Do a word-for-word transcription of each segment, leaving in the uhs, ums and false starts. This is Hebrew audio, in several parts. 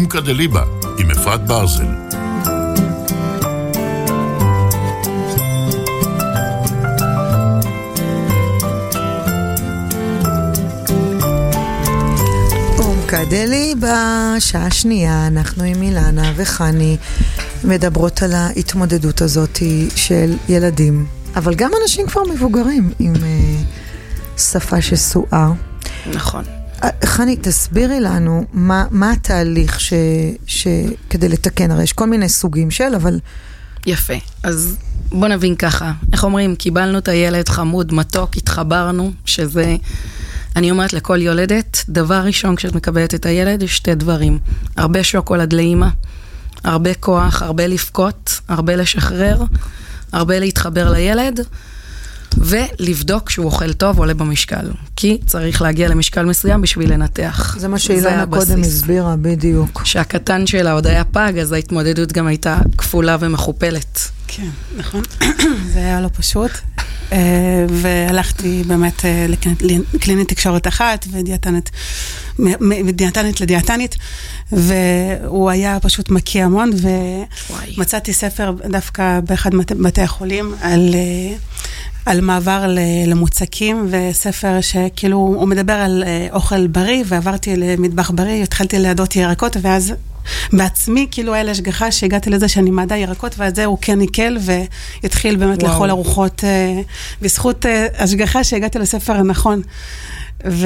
אומקה דליבה עם אפרת ברזל. אומקה דליבה, שעה שנייה, אנחנו עם אילנה וחני מדברות על ההתמודדות הזאת של ילדים, אבל גם אנשים כבר מבוגרים עם uh, שפה שסועה. נכון. חני, תסבירי לנו מה, מה התהליך ש, ש, כדי לתקן, הרי יש כל מיני סוגים של, אבל... יפה, אז בוא נבין ככה, איך אומרים, קיבלנו את הילד חמוד, מתוק, התחברנו, שזה, אני אומרת לכל יולדת, דבר ראשון כשאת מקבלת את הילד, יש שתי דברים, הרבה שוקולד לאמא, הרבה כוח, הרבה לפקות, הרבה לשחרר, הרבה להתחבר לילד, ולבדוק שהוא אוכל טוב עולה במשקל, כי צריך להגיע למשקל מסוים בשביל לנתח. זה מה שאילנה קודם הסבירה, בדיוק. שהקטן שלה עוד היה פג, אז ההתמודדות גם הייתה כפולה ומכופלת. כן, נכון. זה היה לא פשוט. והלכתי באמת לקלינית תקשורת אחת, ודיאטנית, ודיאטנית לדיאטנית, והוא היה פשוט מקיע המון, ומצאתי ספר דווקא באחד מבתי החולים על... על מעבר למוצקים, וספר שכאילו הוא מדבר על אוכל בריא, ועברתי למטבח בריא, התחלתי לידות ירקות, ואז בעצמי כאילו היה להשגחה שהגעתי לזה שאני מעדה ירקות, ואז זה הוא כן ניקל, והתחיל באמת וואו. לאכול ארוחות, בזכות השגחה שהגעתי לספר הנכון. ו...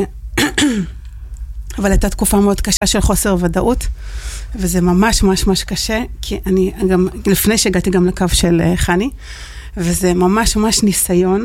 אבל הייתה תקופה מאוד קשה של חוסר ודאות, וזה ממש ממש ממש קשה, כי אני גם, לפני שהגעתי גם לקו של חני, וזה ממש ממש ניסיון,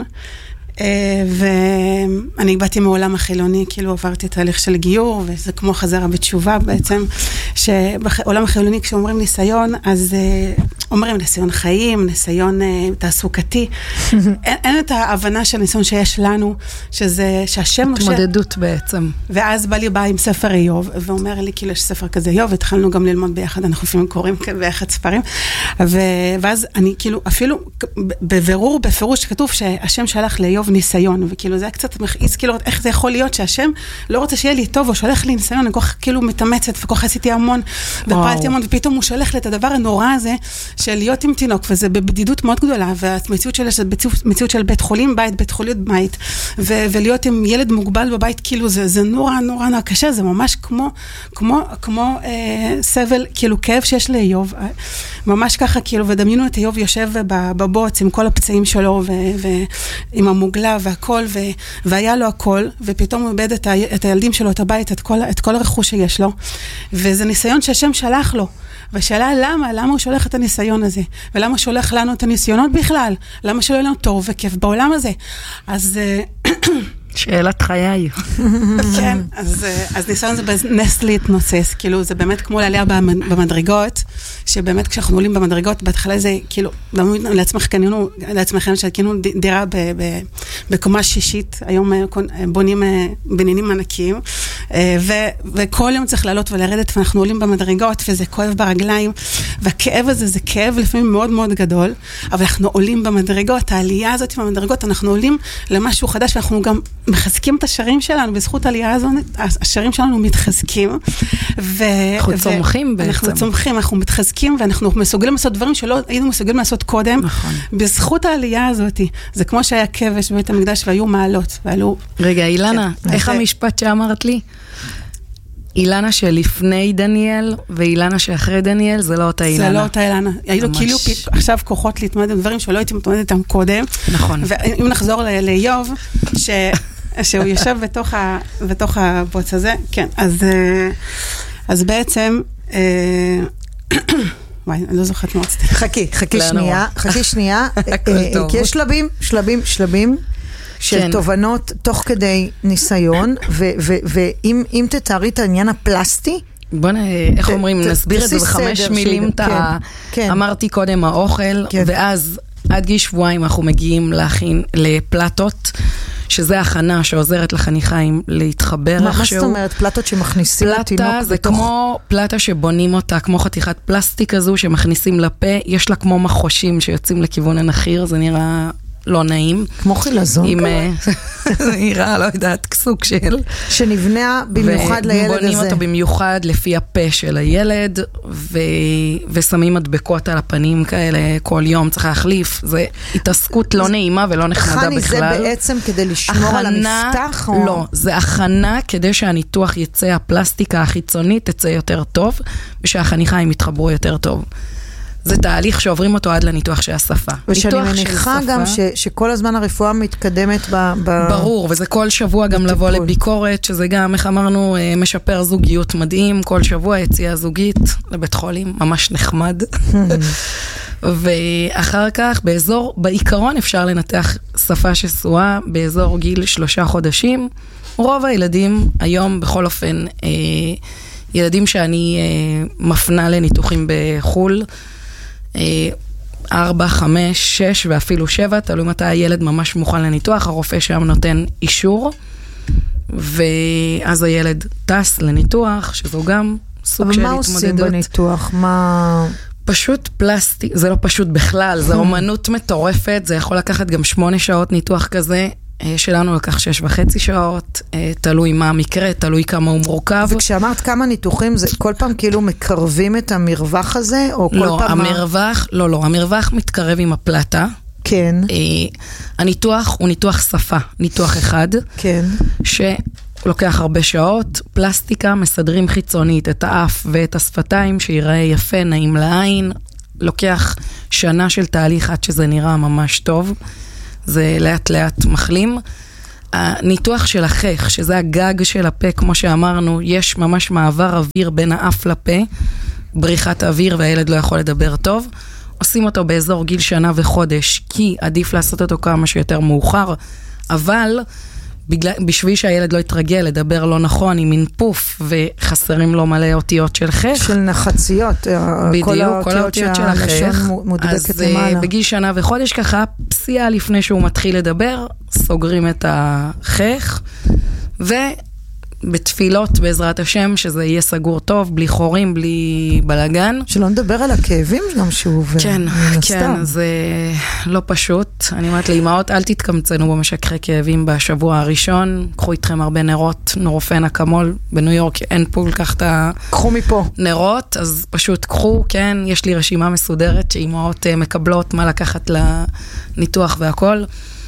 ואני באתי מעולם החילוני, כאילו עברתי תהליך של גיור, וזה כמו חזרה בתשובה בעצם, שבעולם החילוני כשאומרים ניסיון, אז אומרים ניסיון חיים, ניסיון תעסוקתי, אין, אין את ההבנה של ניסיון שיש לנו, שזה, שהשם... התמודדות בעצם. ואז בא לי בא עם ספר איוב, ואומר לי, כאילו יש ספר כזה איוב, התחלנו גם ללמוד ביחד, אנחנו לפעמים קוראים ביחד ספרים, ו, ואז אני כאילו, אפילו בבירור, בפירוש, כתוב שהשם שלח לאיוב ניסיון, וכאילו זה היה קצת מכעיס, כאילו איך זה יכול להיות שהשם לא רוצה שיהיה לי טוב, או שולח לי ניסיון, אני כוח כאילו מתאמצת, וכוח עשיתי המון, ופעלתי המון, ופתאום הוא שולח לי את הדבר הנורא הזה, של להיות עם תינוק, וזה בבדידות מאוד גדולה, והמציאות שלה, זה מציאות של בית חולים, בית, בית חולים, בית, ו- ולהיות עם ילד מוגבל בבית, כאילו זה, זה נורא, נורא, נורא קשה, זה ממש כמו, כמו, כמו אה, סבל, כאילו כאב שיש לאיוב, ממש ככה, כאילו, ודמיינו את איוב יושב בבוץ, עם כל הפצעים שלו, ו- ועם המוגלה והכל, ו- והיה לו הכל, ופתאום הוא איבד את, ה- את הילדים שלו, את הבית, את כל, את כל הרכוש שיש לו, וזה ניסיון שהשם שלח לו, והשאלה למה, למה הוא שולח את הניסיון הזה, ולמה הוא שולח לנו את הניסיונות בכלל, למה שלא יהיה לנו טוב וכיף בעולם הזה, אז... שאלת חיי. כן, אז, אז ניסיון זה נס להתנוצס, כאילו זה באמת כמו לעלייה במדרגות, שבאמת כשאנחנו עולים במדרגות, בהתחלה זה כאילו, לעצמך קנינו, לעצמכם שקנינו דירה ב, ב, בקומה שישית, היום בונים בניינים ענקיים, ו, וכל יום צריך לעלות ולרדת, ואנחנו עולים במדרגות, וזה כואב ברגליים, והכאב הזה זה כאב לפעמים מאוד מאוד גדול, אבל אנחנו עולים במדרגות, העלייה הזאת במדרגות, אנחנו עולים למשהו חדש, ואנחנו גם מחזקים את השרים שלנו, בזכות העלייה הזו, השרים שלנו מתחזקים. אנחנו צומחים בעצם. אנחנו צומחים, אנחנו מתחזקים, ואנחנו מסוגלים לעשות דברים שלא היינו מסוגלים לעשות קודם, בזכות העלייה הזאת. זה כמו שהיה כבש בבית המקדש, והיו מעלות, ועלו... רגע, אילנה, איך המשפט שאמרת לי? אילנה שלפני דניאל, ואילנה שאחרי דניאל, זה לא אותה אילנה. זה לא אותה אילנה. היו לו כאילו עכשיו כוחות להתמודד עם דברים שלא הייתי מתמודדת איתם קודם. נכון. ואם נחזור לאיוב, ש... שהוא יושב בתוך, ה... בתוך הבוץ הזה, כן, אז, אז בעצם, וואי, אני לא זוכרת מאוד. חכי, חכי שנייה, חכי שנייה, כי יש שלבים, שלבים, שלבים, של תובנות תוך כדי ניסיון, ואם תתארי את העניין הפלסטי, בוא נ... איך אומרים, נסביר את זה בחמש מילים, אמרתי קודם האוכל, ואז עד גיל שבועיים אנחנו מגיעים להכין לפלטות, שזה הכנה שעוזרת לחניכיים להתחבר איכשהו. מה זאת אומרת? פלטות שמכניסים לתינוק בתוך... פלטה זה כמו פלטה שבונים אותה, כמו חתיכת פלסטיק הזו שמכניסים לפה, יש לה כמו מחושים שיוצאים לכיוון הנחיר, זה נראה לא נעים. כמו חילזון עם, כזה. זה נראה, לא יודעת, כסוג של... שנבנה במיוחד לילד הזה. ובונים אותו במיוחד לפי הפה של הילד, ו... ושמים מדבקות על הפנים כאלה כל יום, צריך להחליף. זה התעסקות לא נעימה ולא נחמדה חני, בכלל. זה בעצם כדי לשמור הכנה, על המפתח? או... לא, זה הכנה כדי שהניתוח יצא, הפלסטיקה החיצונית תצא יותר טוב, ושהחניכיים יתחברו יותר טוב. זה תהליך שעוברים אותו עד לניתוח של השפה. ושאני מניחה גם ש, שכל הזמן הרפואה מתקדמת ב... ב... ברור, וזה כל שבוע גם לבוא לביקורת, שזה גם, איך אמרנו, משפר זוגיות מדהים, כל שבוע יציאה זוגית לבית חולים, ממש נחמד. ואחר כך, באזור, בעיקרון אפשר לנתח שפה שסועה, באזור גיל שלושה חודשים, רוב הילדים היום, בכל אופן, ילדים שאני מפנה לניתוחים בחול, ארבע, חמש, שש ואפילו שבע, תלוי מתי הילד ממש מוכן לניתוח, הרופא שם נותן אישור, ואז הילד טס לניתוח, שזו גם סוג של התמודדות. אבל מה עושים בניתוח? מה... פשוט פלסטי, זה לא פשוט בכלל, זה אומנות מטורפת, זה יכול לקחת גם שמונה שעות ניתוח כזה, שלנו לקח שש וחצי שעות, תלוי מה המקרה, תלוי כמה הוא מורכב. וכשאמרת כמה ניתוחים, זה כל פעם כאילו מקרבים את המרווח הזה, או כל לא, פעם המרווח, מה... לא, לא, המרווח מתקרב עם הפלטה. כן. הניתוח הוא ניתוח שפה, ניתוח אחד. כן. שלוקח הרבה שעות, פלסטיקה, מסדרים חיצונית את האף ואת השפתיים, שיראה יפה, נעים לעין. לוקח שנה של תהליך עד שזה נראה ממש טוב. זה לאט לאט מחלים. הניתוח של החך, שזה הגג של הפה, כמו שאמרנו, יש ממש מעבר אוויר בין האף לפה, בריחת אוויר והילד לא יכול לדבר טוב. עושים אותו באזור גיל שנה וחודש, כי עדיף לעשות אותו כמה שיותר מאוחר, אבל בגלל, בשביל שהילד לא יתרגל לדבר לא נכון, עם אינפוף וחסרים לו מלא אותיות של חך. של נחציות. בדיוק, כל האותיות, כל האותיות של החך. אז למעלה. בגיל שנה וחודש ככה, פסיעה לפני שהוא מתחיל לדבר, סוגרים את החך, ובתפילות בעזרת השם, שזה יהיה סגור טוב, בלי חורים, בלי בלגן. שלא נדבר על הכאבים גם שוב. כן, כן, זה לא פשוט. אני אומרת לאמהות, אל תתקמצנו במשככי כאבים בשבוע הראשון, קחו איתכם הרבה נרות, נורופן אקמול, בניו יורק אין פול, קח את הנרות, אז פשוט קחו, כן, יש לי רשימה מסודרת, שאמהות מקבלות מה לקחת לניתוח והכל.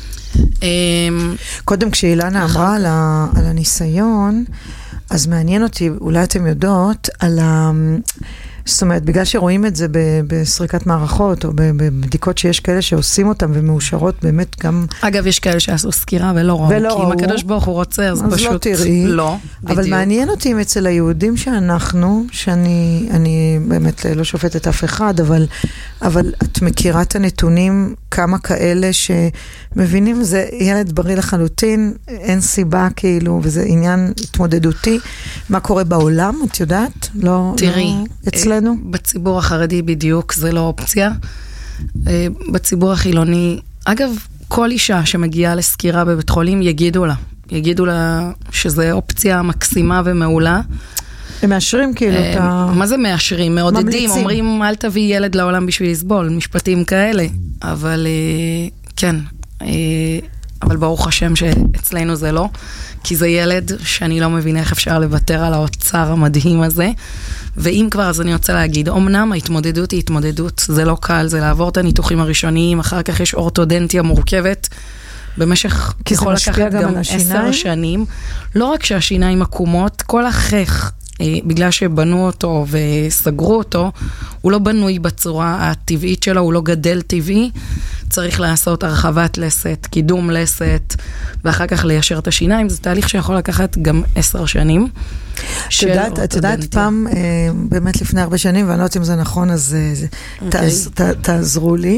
קודם כשאילנה אמרה על הניסיון, אז מעניין אותי, אולי אתם יודעות, על ה... זאת אומרת, בגלל שרואים את זה בסריקת מערכות, או בבדיקות שיש כאלה שעושים אותם ומאושרות באמת גם... אגב, יש כאלה שעשו סקירה ולא ראו, כי אם הקדוש ברוך הוא רוצה, אז פשוט לא תראי. לא, בדיוק. אבל מעניין אותי אם אצל היהודים שאנחנו, שאני אני באמת לא שופטת אף אחד, אבל, אבל את מכירה את הנתונים, כמה כאלה שמבינים, זה ילד בריא לחלוטין, אין סיבה כאילו, וזה עניין התמודדותי. מה קורה בעולם, את יודעת? לא, תראי. לא אצלנו? בציבור החרדי בדיוק, זה לא אופציה. בציבור החילוני, אגב, כל אישה שמגיעה לסקירה בבית חולים, יגידו לה. יגידו לה שזה אופציה מקסימה ומעולה. הם מאשרים כאילו את ה... מה זה מאשרים? מעודדים, אומרים, אל תביא ילד לעולם בשביל לסבול, משפטים כאלה. אבל כן, אבל ברוך השם שאצלנו זה לא, כי זה ילד שאני לא מבינה איך אפשר לוותר על האוצר המדהים הזה. ואם כבר, אז אני רוצה להגיד, אמנם ההתמודדות היא התמודדות, זה לא קל, זה לעבור את הניתוחים הראשוניים, אחר כך יש אורתודנטיה מורכבת, במשך יכול לקחת גם עשר שנים, לא רק שהשיניים עקומות, כל החך, בגלל שבנו אותו וסגרו אותו, הוא לא בנוי בצורה הטבעית שלו, הוא לא גדל טבעי, צריך לעשות הרחבת לסת, קידום לסת, ואחר כך ליישר את השיניים, זה תהליך שיכול לקחת גם עשר שנים. את יודעת, פעם, באמת לפני הרבה שנים, ואני לא יודעת אם זה נכון, אז תעזרו לי,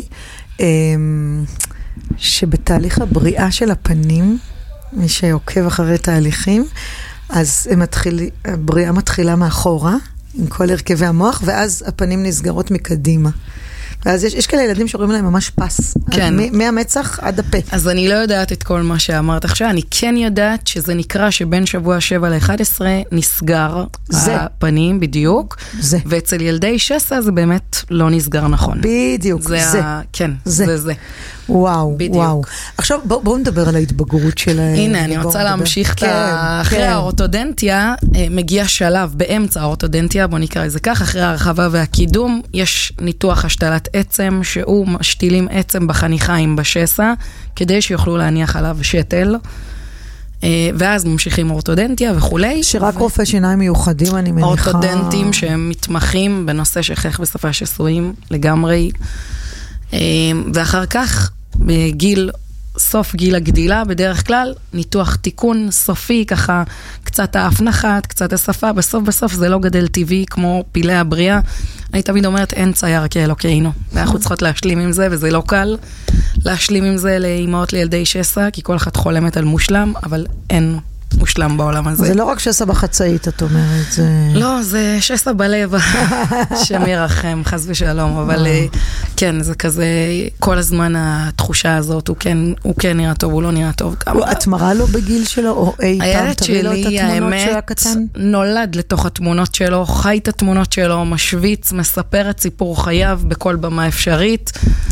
שבתהליך הבריאה של הפנים, מי שעוקב אחרי תהליכים, אז הבריאה מתחילה מאחורה, עם כל הרכבי המוח, ואז הפנים נסגרות מקדימה. ואז יש, יש כאלה ילדים שרואים להם ממש פס. כן. מהמצח עד הפה. אז אני לא יודעת את כל מה שאמרת עכשיו, אני כן יודעת שזה נקרא שבין שבוע שבע ל-אחד עשרה נסגר זה. הפנים בדיוק. זה. ואצל ילדי שסע זה באמת לא נסגר נכון. בדיוק, זה. זה. ה... כן, זה זה. זה. וואו, בדיוק. וואו. עכשיו בואו בוא נדבר על ההתבגרות שלהם. הנה, אני רוצה להמשיך את ה... אחרי האורתודנטיה, מגיע שלב באמצע האורתודנטיה, בוא נקרא לזה כך, אחרי ההרחבה והקידום, יש ניתוח השתלת עצם, שהוא משתילים עצם בחניכיים בשסע, כדי שיוכלו להניח עליו שתל, ואז ממשיכים אורתודנטיה וכולי. שרק רופאי שיניים מיוחדים, אני מניחה. אורתודנטים שהם מתמחים בנושא של חייך בשפה שסועים לגמרי, ואחר כך, בגיל, סוף גיל הגדילה, בדרך כלל, ניתוח תיקון סופי, ככה, קצת ההפנחת, קצת השפה, בסוף בסוף זה לא גדל טבעי, כמו פילי הבריאה. אני תמיד אומרת, אין צייר כאלוקינו. ואנחנו צריכות להשלים עם זה, וזה לא קל להשלים עם זה לאמהות לילדי שסע, כי כל אחת חולמת על מושלם, אבל אין מושלם בעולם הזה. זה לא רק שסע בחצאית, את אומרת, זה... לא, זה שסע בלב, שמרחם, חס ושלום, אבל כן, זה כזה, כל הזמן התחושה הזאת, הוא כן, הוא כן נראה טוב, הוא לא נראה טוב. את מראה לו בגיל שלו, או אי פעם תראי לו את התמונות של הקטן? הילד שלי, נולד לתוך התמונות שלו, חי את התמונות שלו, משוויץ, מספר את סיפור חייו בכל במה אפשרית.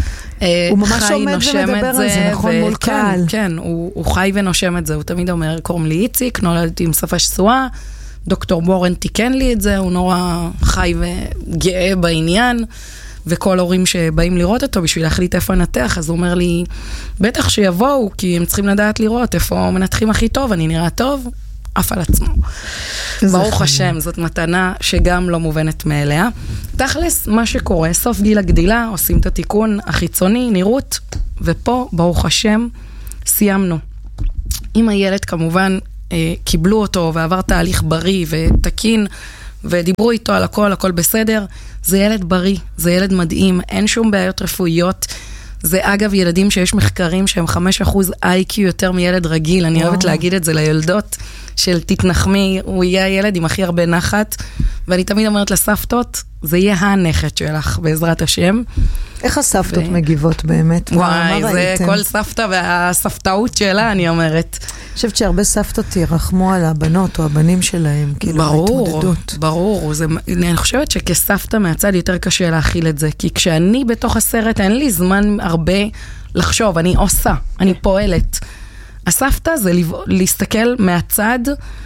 הוא ממש עומד ומדבר על זה, נכון, מול קהל. כן, הוא חי ונושם את זה, הוא תמיד אומר, קוראים לי איציק, נולדתי עם שפה שסועה, דוקטור בורן תיקן לי את זה, הוא נורא חי וגאה בעניין, וכל הורים שבאים לראות אותו בשביל להחליט איפה נתח, אז הוא אומר לי, בטח שיבואו, כי הם צריכים לדעת לראות איפה מנתחים הכי טוב, אני נראה טוב, אף על עצמו. ברוך השם, זאת מתנה שגם לא מובנת מאליה. תכלס, מה שקורה, סוף גיל הגדילה, עושים את התיקון החיצוני, נראות, ופה, ברוך השם, סיימנו. אם הילד כמובן אה, קיבלו אותו ועבר תהליך בריא ותקין, ודיברו איתו על הכל, הכל בסדר, זה ילד בריא, זה ילד מדהים, אין שום בעיות רפואיות. זה אגב ילדים שיש מחקרים שהם חמישה אחוז איי קיו יותר מילד רגיל, אני אוהבת להגיד את זה לילדות, של תתנחמי, הוא יהיה הילד עם הכי הרבה נחת, ואני תמיד אומרת לסבתות, זה יהיה הנכד שלך, בעזרת השם. איך הסבתות מגיבות באמת? וואי, זה כל סבתא והסבתאות שלה, אני אומרת. אני חושבת שהרבה סבתות ירחמו על הבנות או הבנים שלהם, כאילו, ההתמודדות. ברור, ברור. אני חושבת שכסבתא מהצד יותר קשה להכיל את זה, כי כשאני בתוך הסרט, אין לי זמן הרבה לחשוב, אני עושה, אני פועלת. הסבתא זה להסתכל מהצד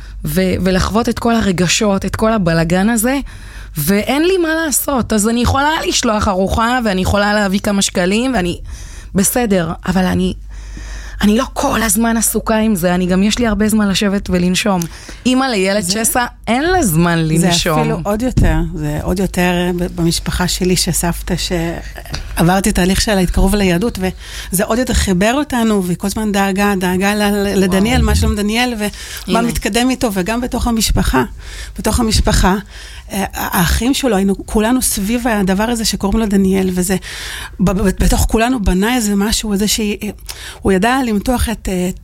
ו- ולחוות את כל הרגשות, את כל הבלגן הזה, ואין לי מה לעשות. אז אני יכולה לשלוח ארוחה, ואני יכולה להביא כמה שקלים, ואני בסדר, אבל אני, אני לא כל הזמן עסוקה עם זה, אני גם יש לי הרבה זמן לשבת ולנשום. אמא לילד זה... שסע, אין לה זמן לנשום. זה אפילו עוד יותר, זה עוד יותר במשפחה שלי שסבתא שעברתי תהליך של ההתקרוב ליהדות, וזה עוד יותר חיבר אותנו, וכל הזמן דאגה, דאגה לדניאל, מה שלום דניאל, ומה מתקדם איתו, וגם בתוך המשפחה, בתוך המשפחה, האחים שלו, היינו כולנו סביב הדבר הזה שקוראים לו דניאל, וזה, בתוך כולנו בנה איזה משהו, איזה שהוא ידע למתוח את, את,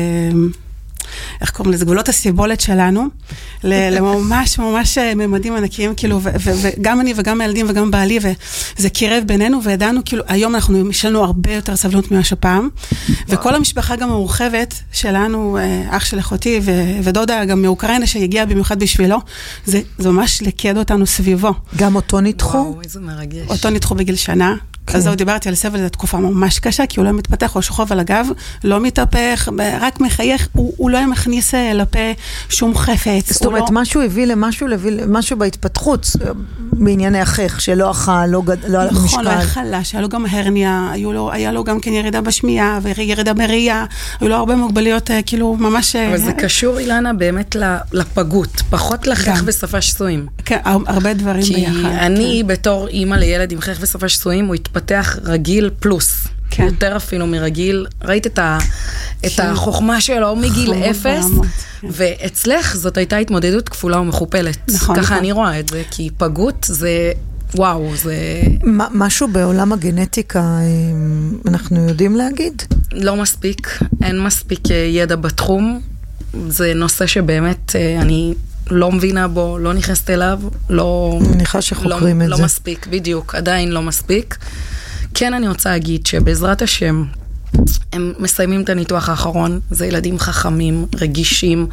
איך קוראים לזה, גבולות הסיבולת שלנו, לממש ממש ממדים ענקיים, כאילו, וגם אני וגם הילדים וגם בעלי, וזה קירב בינינו, וידענו, כאילו, היום אנחנו, יש לנו הרבה יותר סבלנות מהשפעם, וכל המשפחה גם המורחבת שלנו, אח של אחותי ודודה, גם מאוקראינה שהגיעה במיוחד בשבילו, זה ממש לקד אותנו סביבו. גם אותו ניתחו? וואו, איזה מרגש. אותו ניתחו בגיל שנה. אז זהו, דיברתי על סבל, זו תקופה ממש קשה, כי הוא לא מתפתח, הוא שוכב על הגב, לא מתהפך, רק מחייך, הוא לא מכניס לפה שום חפץ. זאת אומרת, משהו הביא למשהו, משהו בהתפתחות, בענייני החייך, שלא אכל, לא הלך משקל. נכון, לא החלש, היה לו גם הרניה, היה לו גם כן ירידה בשמיעה, וירידה בראייה, היו לו הרבה מוגבליות, כאילו, ממש... אבל זה קשור, אילנה, באמת לפגות, פחות לחייך ושפה שסועים. כן, הרבה דברים ביחד. כי אני, בתור אימא לילד עם חייך ושפה שסועים, הוא התפתח רגיל פלוס. כן. יותר אפילו מרגיל. ראית את, ה, את החוכמה שלו מגיל אפס, כן. ואצלך זאת הייתה התמודדות כפולה ומכופלת. נכון, ככה נכון. אני רואה את זה, כי פגות זה, וואו, זה... משהו בעולם הגנטיקה אנחנו יודעים להגיד? לא מספיק, אין מספיק ידע בתחום. זה נושא שבאמת אני לא מבינה בו, לא נכנסת אליו, לא... מניחה שחוקרים לא, את לא זה. לא מספיק, בדיוק, עדיין לא מספיק. כן, אני רוצה להגיד שבעזרת השם, הם מסיימים את הניתוח האחרון, זה ילדים חכמים, רגישים,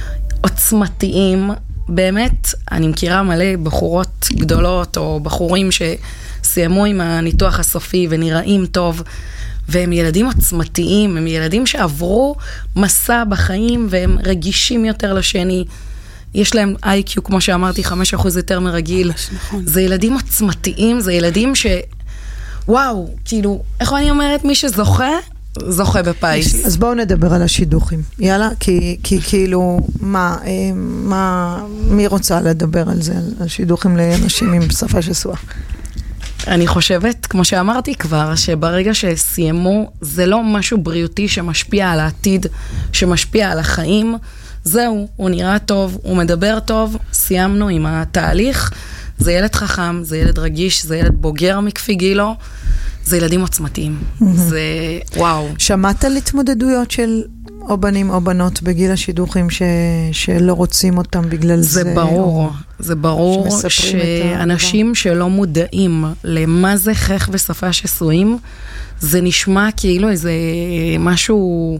עוצמתיים, באמת, אני מכירה מלא בחורות גדולות, או בחורים שסיימו עם הניתוח הסופי ונראים טוב, והם ילדים עוצמתיים, הם ילדים שעברו מסע בחיים, והם רגישים יותר לשני, יש להם איי קיו, כמו שאמרתי, חמישה אחוז יותר מרגיל. נכון. זה ילדים עוצמתיים, זה ילדים ש... וואו, כאילו, איך אני אומרת, מי שזוכה, זוכה בפיס. אז בואו נדבר על השידוכים. יאללה, כי, כי כאילו, מה, מה, מי רוצה לדבר על זה, על שידוכים לאנשים עם שפה שסועה? אני חושבת, כמו שאמרתי כבר, שברגע שסיימו, זה לא משהו בריאותי שמשפיע על העתיד, שמשפיע על החיים. זהו, הוא נראה טוב, הוא מדבר טוב, סיימנו עם התהליך. זה ילד חכם, זה ילד רגיש, זה ילד בוגר מכפי גילו, זה ילדים עוצמתיים. זה וואו. שמעת על התמודדויות של או בנים או בנות בגיל השידוכים ש... שלא רוצים אותם בגלל זה? זה ברור, או... זה ברור שאנשים שלא מודעים למה זה חך ושפה שסועים, זה נשמע כאילו איזה משהו...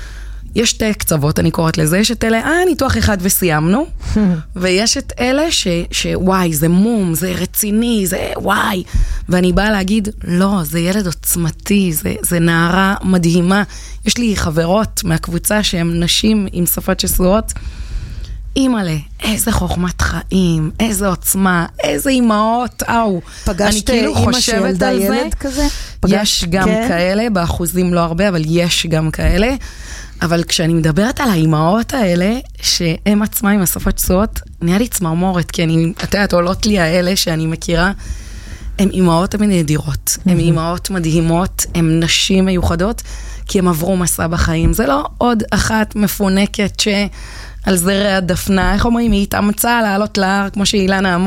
יש שתי קצוות, אני קוראת לזה, יש את אלה, אה, ניתוח אחד וסיימנו, ויש את אלה ש, שוואי, זה מום, זה רציני, זה וואי, ואני באה להגיד, לא, זה ילד עוצמתי, זה, זה נערה מדהימה. יש לי חברות מהקבוצה שהן נשים עם שפות שסועות, אימאלה, איזה חוכמת חיים, איזה עוצמה, איזה אימהות, אאו. פגשת כאילו אימא שילדה ילד כזה? יש גם כן? כאלה, באחוזים לא הרבה, אבל יש גם כאלה. אבל כשאני מדברת על האימהות האלה, שהן עצמה עם השפות שסועות, נהיה לי צמרמורת, כי אני, את יודעת, עולות לי האלה שאני מכירה, הן אימהות נדירות, הן אימהות מדהימות, הן נשים מיוחדות, כי הן עברו מסע בחיים. זה לא עוד אחת מפונקת שעל זרע דפנה, איך אומרים, היא התאמצה לעלות להר, כמו שאילנה אמרה,